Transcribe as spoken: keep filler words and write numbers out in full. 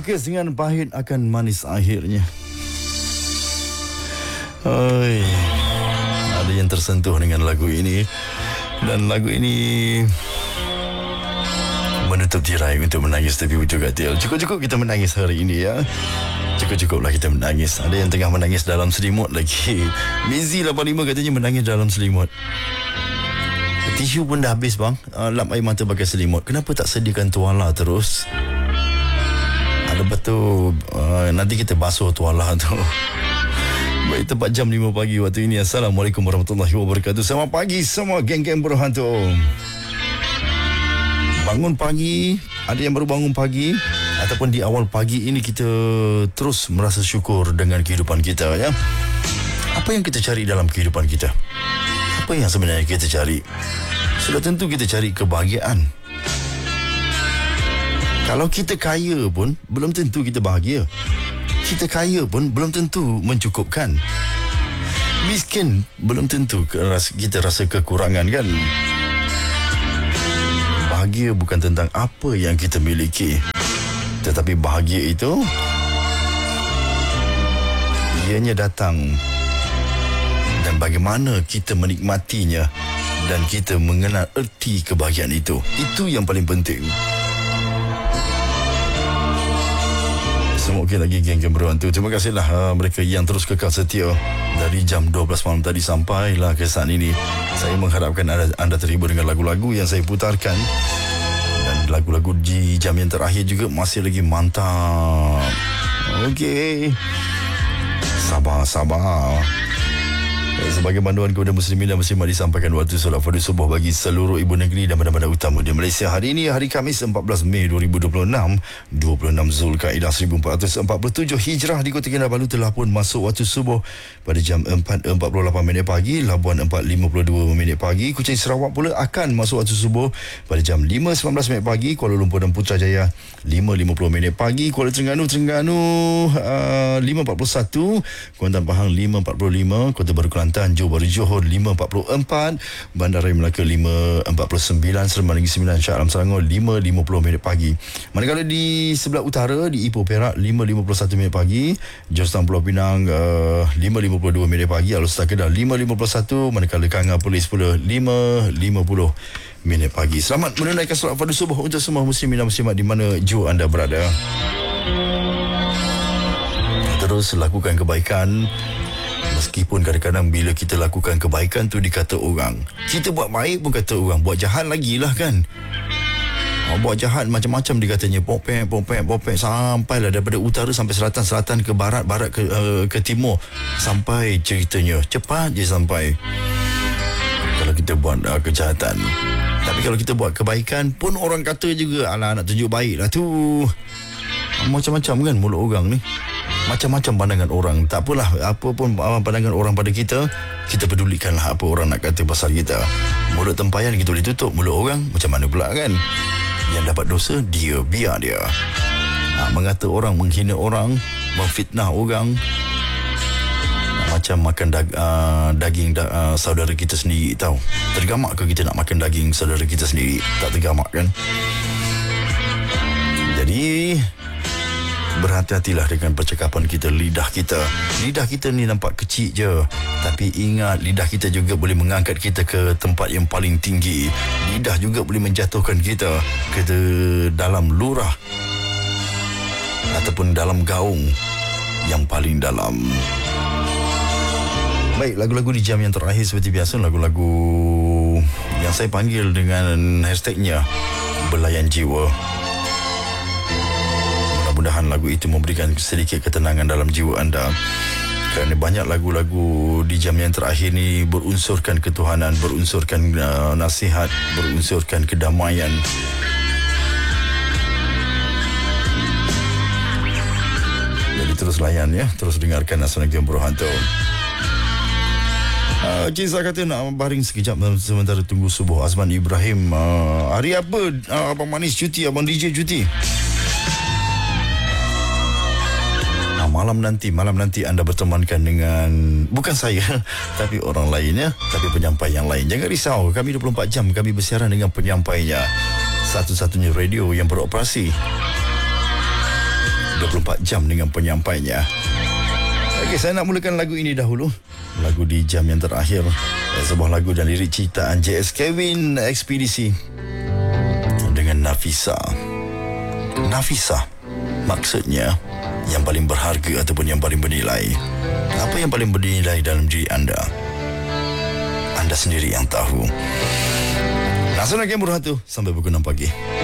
Syukis dengan pahit akan manis akhirnya. Oi, ada yang tersentuh dengan lagu ini. Dan lagu ini menutup tirai untuk menangis tapi ujung katil. Cukup-cukup kita menangis hari ini ya. Cukup-cukuplah kita menangis. Ada yang tengah menangis dalam selimut lagi. Mizi lapan lima katanya menangis dalam selimut. Tisu pun dah habis bang. uh, Lap air mata pakai selimut. Kenapa tak sediakan tuala terus? Ada betul uh, nanti kita basuh tuala tu. Baik, tepat jam lima pagi waktu ini. Assalamualaikum warahmatullahi wabarakatuh. Selamat pagi semua geng-geng berhantu. Bangun pagi, ada yang baru bangun pagi ataupun di awal pagi ini kita terus merasa syukur dengan kehidupan kita ya. Apa yang kita cari dalam kehidupan kita? Apa yang sebenarnya kita cari? Sudah tentu kita cari kebahagiaan. Kalau kita kaya pun belum tentu kita bahagia. Kita kaya pun belum tentu mencukupkan. Miskin belum tentu kita rasa kekurangan kan. Bahagia bukan tentang apa yang kita miliki, tetapi bahagia itu ianya datang dan bagaimana kita menikmatinya dan kita mengenal erti kebahagiaan itu. Itu yang paling penting. Semua okey lagi geng-geng berhantu. Terima kasihlah uh, mereka yang terus kekal setia dari jam dua belas malam tadi sampailah ke saat ini. Saya mengharapkan anda, anda terhibur dengan lagu-lagu yang saya putarkan. Dan lagu-lagu di jam yang terakhir juga masih lagi mantap. Okey. Sabar, sabar. Sebagai panduan kepada muslimin dan muslimat disampaikan waktu solat fardu subuh bagi seluruh ibu negeri dan bandar-bandar utama di Malaysia. Hari ini hari Khamis empat belas Mei dua ribu dua puluh enam, dua puluh enam Zulkaidah seribu empat ratus empat puluh tujuh Hijrah. Di Kota Kinabalu telah pun masuk waktu subuh pada jam empat empat puluh lapan minit pagi, Labuan empat lima puluh dua minit pagi, Kuching Sarawak pula akan masuk waktu subuh pada jam lima sembilan belas minit pagi, Kuala Lumpur dan Putrajaya lima lima puluh minit pagi, Kuala Terengganu Terengganu uh, lima empat puluh satu, Kuantan Pahang lima empat puluh lima, Kota Baru Kelantan Johor Baru Johor lima empat puluh empat, Bandaraya Melaka lima empat puluh sembilan, Seremban Negeri sembilan, Shah Alam Selangor lima lima puluh minit pagi. Manakala di sebelah utara di Ipoh Perak lima lima puluh satu minit pagi, Jostan Pulau Pinang uh, lima lima puluh dua minit pagi, Alor-Setar Kedah lima lima puluh satu, manakala Kanga Polis pula lima lima puluh minit pagi. Selamat menunaikan solat fardu subuh untuk semua muslimin dan muslimat di mana jua anda berada. Terus lakukan kebaikan. Meskipun kadang-kadang bila kita lakukan kebaikan tu dikata orang, kita buat baik pun kata orang, buat jahat lagi lah kan. Oh, buat jahat macam-macam dikatanya, popek, popek, popek, sampailah daripada utara sampai selatan, selatan ke barat, barat ke, uh, ke timur, sampai ceritanya cepat je sampai. Kalau kita buat uh, kejahatan. Tapi kalau kita buat kebaikan pun orang kata juga, alah nak tunjuk baik lah tu. Macam-macam kan mulut orang ni. Macam-macam pandangan orang. Tak apalah, apa pun pandangan orang pada kita, kita pedulikanlah apa orang nak kata pasal kita. Mulut tempayan kita boleh tutup, mulut orang macam mana pula kan. Yang dapat dosa dia, biar dia. ha, Mengata orang, menghina orang, memfitnah orang, macam makan dag, uh, daging da, uh, saudara kita sendiri tahu. Tergamak ke kita nak makan daging saudara kita sendiri? Tak tergamak kan. Jadi berhati-hatilah dengan percakapan kita, lidah kita. Lidah kita ni nampak kecil je, tapi ingat lidah kita juga boleh mengangkat kita ke tempat yang paling tinggi. Lidah juga boleh menjatuhkan kita ke dalam lurah ataupun dalam gaung yang paling dalam. Baik, lagu-lagu di jam yang terakhir seperti biasa, lagu-lagu yang saya panggil dengan hashtagnya Belayan Jiwa. Mudah-mudahan lagu itu memberikan sedikit ketenangan dalam jiwa anda. Kerana banyak lagu-lagu di jam yang terakhir ni berunsurkan ketuhanan, berunsurkan uh, nasihat, berunsurkan kedamaian. Jadi terus layan ya, terus dengarkan Assalamualaikum Berhantu. Uh, Kisah kata nak baring sekejap sementara tunggu subuh. Azman Ibrahim, uh, hari apa uh, Abang Manis cuti, Abang D J cuti? Malam nanti, malam nanti anda bertemankan dengan, bukan saya, tapi orang lainnya, tapi penyampai yang lain. Jangan risau, kami dua puluh empat jam kami bersiaran dengan penyampainya. Satu-satunya radio yang beroperasi dua puluh empat jam dengan penyampainya. Okey, saya nak mulakan lagu ini dahulu. Lagu di jam yang terakhir. Sebuah lagu dan lirik ciptaan J S Kevin Ekspedisi dengan Nafisa. Nafisa maksudnya yang paling berharga ataupun yang paling bernilai. Apa yang paling bernilai dalam diri anda? Anda sendiri yang tahu. Laksanakan Berhatu sampai pukul enam pagi.